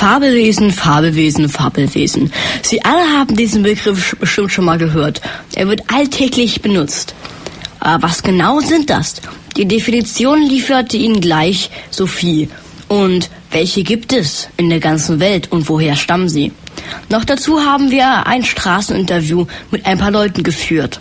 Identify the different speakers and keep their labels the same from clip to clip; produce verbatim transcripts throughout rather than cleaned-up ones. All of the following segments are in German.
Speaker 1: Fabelwesen, Fabelwesen, Fabelwesen. Sie alle haben diesen Begriff bestimmt schon mal gehört. Er wird alltäglich benutzt. Aber was genau sind das? Die Definition lieferte Ihnen gleich Sophie. Und welche gibt es in der ganzen Welt und woher stammen sie? Noch dazu haben wir ein Straßeninterview mit ein paar Leuten geführt.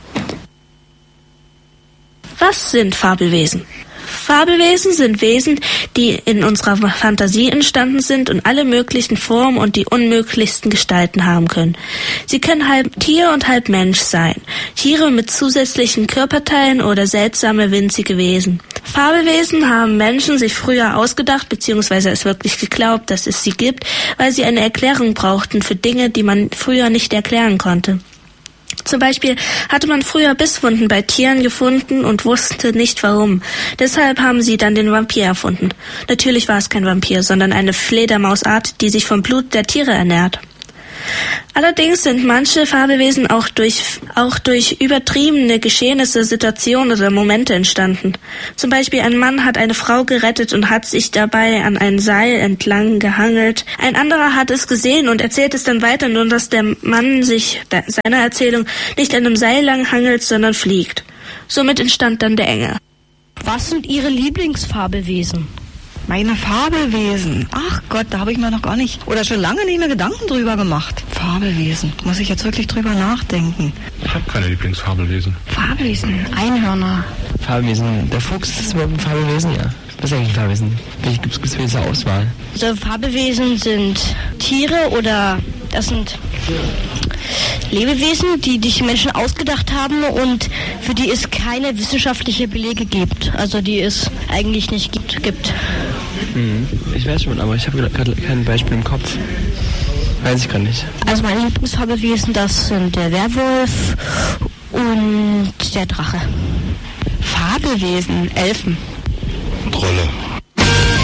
Speaker 2: Was sind Fabelwesen? Fabelwesen sind Wesen, die in unserer Fantasie entstanden sind und alle möglichen Formen und die unmöglichsten Gestalten haben können. Sie können halb Tier und halb Mensch sein. Tiere mit zusätzlichen Körperteilen oder seltsame winzige Wesen. Fabelwesen haben Menschen sich früher ausgedacht bzw. es wirklich geglaubt, dass es sie gibt, weil sie eine Erklärung brauchten für Dinge, die man früher nicht erklären konnte. Zum Beispiel hatte man früher Bisswunden bei Tieren gefunden und wusste nicht warum. Deshalb haben sie dann den Vampir erfunden. Natürlich war es kein Vampir, sondern eine Fledermausart, die sich vom Blut der Tiere ernährt. Allerdings sind manche Fabelwesen auch durch, auch durch übertriebene Geschehnisse, Situationen oder Momente entstanden. Zum Beispiel ein Mann hat eine Frau gerettet und hat sich dabei an ein Seil entlang gehangelt. Ein anderer hat es gesehen und erzählt es dann weiter, nur dass der Mann sich seiner Erzählung nicht an einem Seil lang hangelt, sondern fliegt. Somit entstand dann der Engel.
Speaker 3: Was sind Ihre Lieblingsfabelwesen?
Speaker 4: Meine Fabelwesen. Ach Gott, da habe ich mir noch gar nicht oder schon lange nicht mehr Gedanken drüber gemacht. Fabelwesen. Muss ich jetzt wirklich drüber nachdenken.
Speaker 5: Ich habe keine Lieblingsfabelwesen.
Speaker 4: Fabelwesen. Einhörner.
Speaker 6: Fabelwesen. Der Fuchs ist überhaupt ein Fabelwesen, ja. Was ist eigentlich ein Fabelwesen? Welche gibt es für diese Auswahl?
Speaker 3: Also Fabelwesen sind Tiere oder das sind Lebewesen, die die Menschen ausgedacht haben und für die es keine wissenschaftlichen Belege gibt. Also die es eigentlich nicht gibt. gibt.
Speaker 6: Hm, ich weiß schon, aber ich habe gerade kein Beispiel im Kopf. Weiß ich gerade nicht.
Speaker 3: Also meine Lieblingsfabelwesen, das sind der Werwolf und der Drache.
Speaker 4: Fabelwesen. Elfen.
Speaker 5: Trolle.